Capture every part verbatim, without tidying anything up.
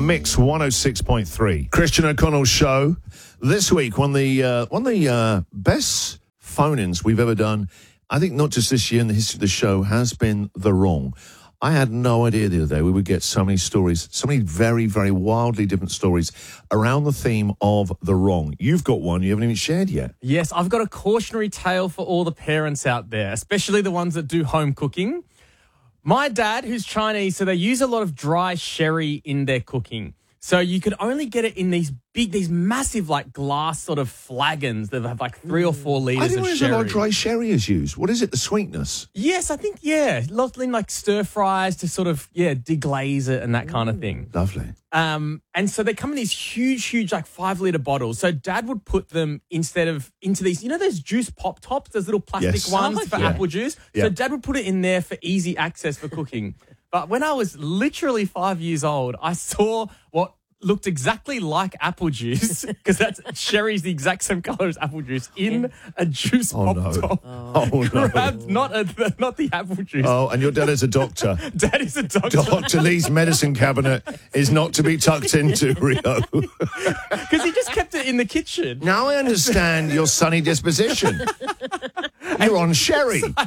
Mix one oh six point three. Christian O'Connell Show. This week, one of the, uh, one of the uh, best phone-ins we've ever done, I think not just this year in the history of the show, has been The Wrong. I had no idea the other day we would get so many stories, so many very, very wildly different stories around the theme of The Wrong. You've got one you haven't even shared yet. Yes, I've got a cautionary tale for all the parents out there, especially the ones that do home cooking. My dad, who's Chinese, so they use a lot of dry sherry in their cooking. So you could only get it in these big, these massive, like, glass sort of flagons that have, like, three or four litres I didn't of realize sherry. a lot of dry sherry is used. What is it, the sweetness? Yes, I think, yeah. Lots in, like, stir-fries to sort of, yeah, deglaze it and that kind of thing. Lovely. Um, and so they come in these huge, huge, like, five-litre bottles. So Dad would put them instead of into these, you know those juice pop tops, those little plastic Yes. ones Oh, for yeah. apple juice? Yeah. So Dad would put it in there for easy access for cooking. But when I was literally five years old, I saw what looked exactly like apple juice, because that's sherry's the exact same colour as apple juice, in a juice Oh, pop no. top. Oh, no. Grabbed not, a, not the apple juice. Oh, and your dad is a doctor. Dad is a doctor. Doctor Lee's medicine cabinet is not to be tucked into, Rio. Because he just kept it in the kitchen. Now I understand your sunny disposition. You're on sherry. And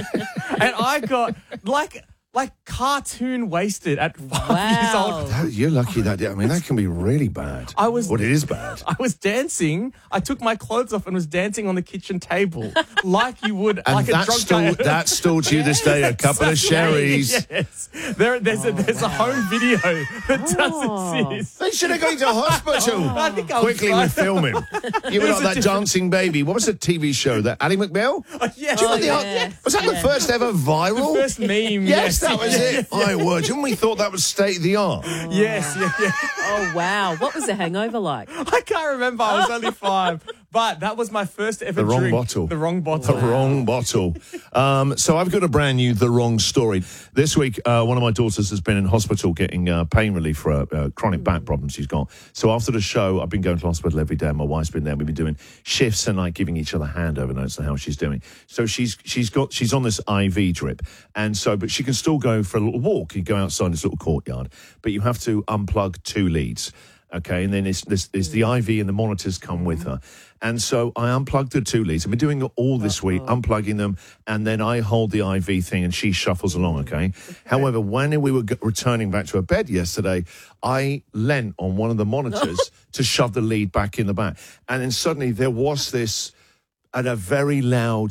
I got, like... like cartoon wasted at five Wow. years old. That- You're lucky that, I mean, that can be really bad. I was- Well, it is bad. I was dancing. I took my clothes off and was dancing on the kitchen table like you would, And like a that's drunk still, guy. that's still to you this day, a couple of sherries. Yes. There, there's a there's a home video that Oh. does exist. They should have gone to hospital. I think I was Quickly fine. with filming. You were was like a that dancing baby. What was the T V show? That Ally McBeal? Yeah. Do you know Oh, the- yeah. Was that the Yeah. first ever viral? First meme. Yes, that was Yeah. it. My word. Didn't we thought that was state of the art? Yes, yeah, yeah. Oh, wow. What was the hangover like? I can't remember. I was only five. But that was my first ever The wrong drink. bottle. The wrong bottle. The wrong bottle. Um, so I've got a brand new The Wrong story. This week, uh, one of my daughters has been in hospital getting uh, pain relief for a uh, chronic back problem she's got. So after the show, I've been going to hospital every day. My wife's been there. We've been doing shifts and like giving each other handover notes on how she's doing. So she's she's got she's on this I V drip, and so but she can still go for a little walk. You go outside this little courtyard, but you have to unplug two leads. Okay, and then it's, there's, there's the I V and the monitors come with her. And so I unplugged the two leads. I've been doing it all this week, unplugging them, and then I hold the I V thing and she shuffles along, okay? However, when we were g- returning back to her bed yesterday, I leant on one of the monitors to shove the lead back in the back. And then suddenly there was this, and a very loud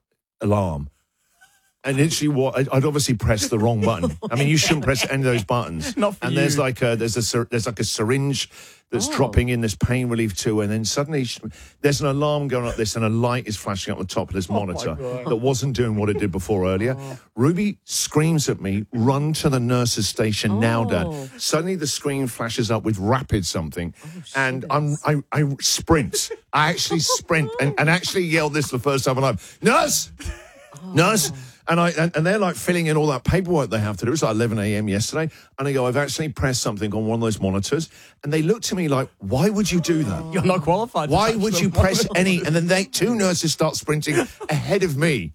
alarm. And literally, what I'd obviously pressed the wrong button. I mean, you shouldn't press any of those buttons. Not for and you. there's like a there's a syr- there's like a syringe that's Oh. dropping in this pain relief too, and then suddenly sh- there's an alarm going up this, and a light is flashing up the top of this monitor that wasn't doing what it did before earlier. Ruby screams at me, "Run to the nurse's station now, Oh. Dad!" Suddenly, the screen flashes up with rapid something, and I'm I, I sprint. I actually sprint and, and actually yell this the first time in my life, "Nurse, nurse!" And I and, and they're like filling in all that paperwork they have to do. It was like eleven a.m. yesterday. And I go, I've actually pressed something on one of those monitors. And they looked at me like, why would you do that? You're not qualified. to Why touch would the you press monitor. any? And then they two nurses start sprinting ahead of me.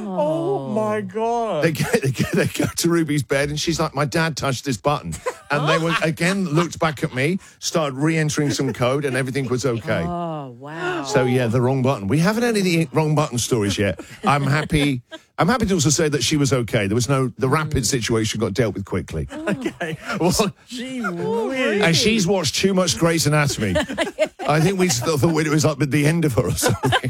Oh, my God. They get, they get they go to Ruby's bed and she's like, my dad touched this button. And they were again looked back at me, started re-entering some code, and everything was okay. Oh, wow. So yeah, the wrong button. We haven't had any wrong button stories yet. I'm happy. I'm happy to also say that she was okay. There was no the rapid situation got dealt with quickly. Okay. Well, gee whiz. And she's watched too much Grey's Anatomy. I think we still thought it was up at the end of her or something.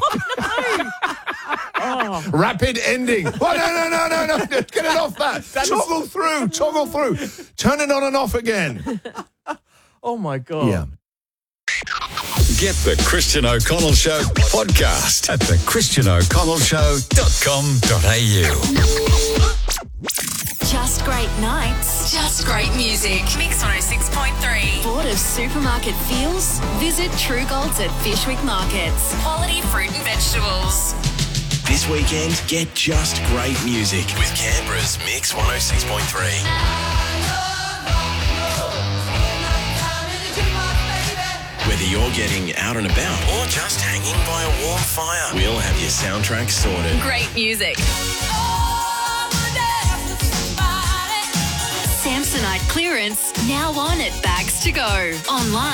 Rapid ending. Oh, no, no, no, no, no. Get it off that. Toggle through. Toggle through. Turn it on and off again. Oh, my God. Yeah. Get the Christian O'Connell Show podcast at the christian o'connell show dot com dot a u. Just great nights. Just great music. Mix one oh six point three. Bored of supermarket feels? Visit True Golds at Fishwick Markets. Quality fruit and vegetables. This weekend, get just great music with Canberra's Mix one oh six point three. Whether you're getting out and about or just hanging by a warm fire, we'll have your soundtrack sorted. Great music. Samsonite Clearance now on at Bags to Go. Online